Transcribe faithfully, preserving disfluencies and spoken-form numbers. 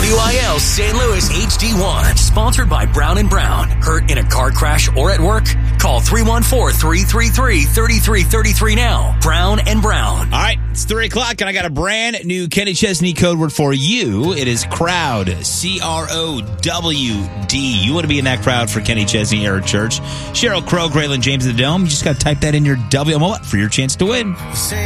W I L Saint Louis H D one. Sponsored by Brown and Brown. Hurt in a car crash or at work? Call three one four, three three three, three three three three now. Brown and Brown. All right, it's three o'clock, and I got a brand new Kenny Chesney code word for you. It is CROWD, C R O W D. You want to be in that crowd for Kenny Chesney Era Church. Cheryl Crow, Graylin James of the Dome. You just got to type that in your W M O for your chance to win.